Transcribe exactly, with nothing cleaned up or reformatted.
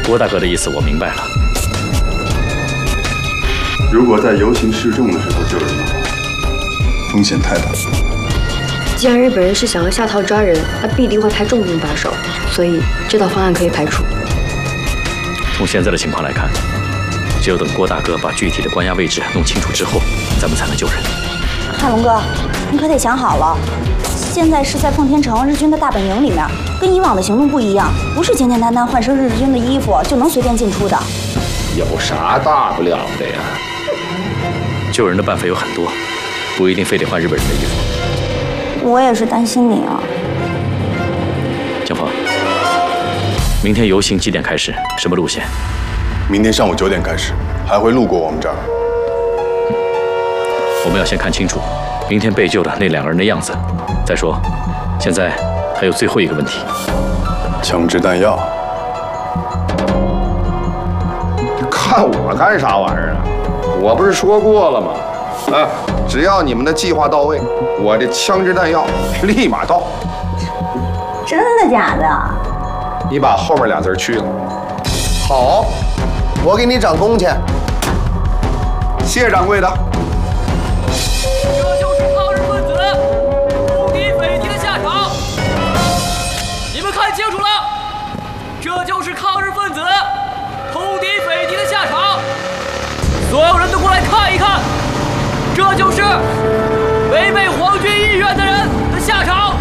郭大哥的意思我明白了。 如果在游行示众的时候救人的话，风险太大。 既然日本人是想要下套抓人，那必定会派重兵把守，所以这套方案可以排除。 从现在的情况来看，只有等郭大哥把具体的关押位置弄清楚之后，咱们才能救人。 海龙哥，你可得想好了，现在是在奉天城日军的大本营里面，跟以往的行动不一样，不是简简单单换身日军的衣服就能随便进出的。 有啥大不了的呀？ 救人的办法有很多，不一定非得换日本人的衣服。 我也是担心你啊。 江峰，明天游行几点开始？什么路线？ 明天上午九点开始，还会路过我们这儿。 我们要先看清楚明天被救的那两个人的样子。再说，现在还有最后一个问题： 枪支弹药。 看我干啥玩意儿啊？我不是说过了吗？啊，只要你们的计划到位，我这枪支弹药立马到。 真的假的？ 你把后面俩字去了。 好，我给你涨工钱。 谢掌柜的。 这就是抗日分子扑敌匪谍的下场。你们看清楚了，这就是抗日分子扑敌匪谍的下场。所有人都过来看一看，这就是违背皇军意愿的人的下场。